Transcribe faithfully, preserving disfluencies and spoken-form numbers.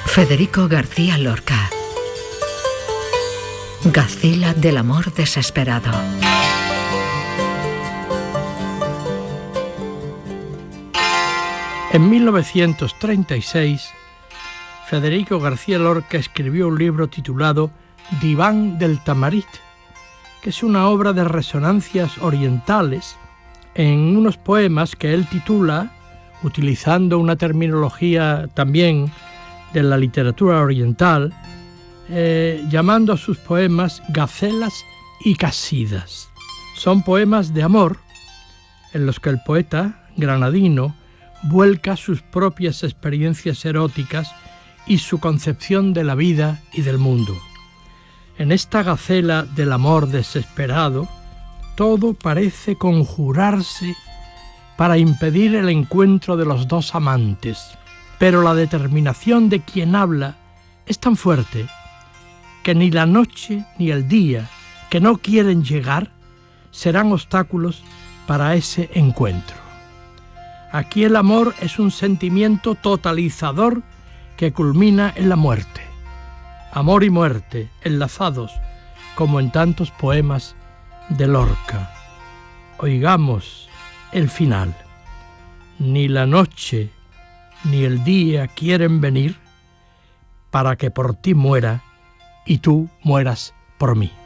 Federico García Lorca. Gacela del amor desesperado. En mil novecientos treinta y seis, Federico García Lorca escribió un libro titulado Diván del Tamarit, que es una obra de resonancias orientales en unos poemas que él titula, utilizando una terminología también de la literatura oriental, eh, llamando a sus poemas gacelas y casidas. Son poemas de amor en los que el poeta granadino vuelca sus propias experiencias eróticas y su concepción de la vida y del mundo. En esta gacela del amor desesperado, todo parece conjurarse para impedir el encuentro de los dos amantes, pero la determinación de quien habla es tan fuerte que ni la noche ni el día que no quieren llegar serán obstáculos para ese encuentro. Aquí el amor es un sentimiento totalizador que culmina en la muerte. Amor y muerte enlazados, como en tantos poemas de Lorca. Oigamos el final. Ni la noche ni el día quieren venir para que por ti muera y tú mueras por mí.